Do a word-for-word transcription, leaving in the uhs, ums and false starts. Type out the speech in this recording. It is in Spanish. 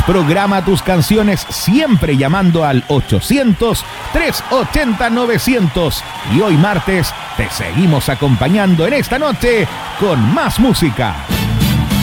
Programa tus canciones siempre llamando al ochocientos, trescientos ochenta, novecientos. Y hoy martes te seguimos acompañando en esta noche con más música.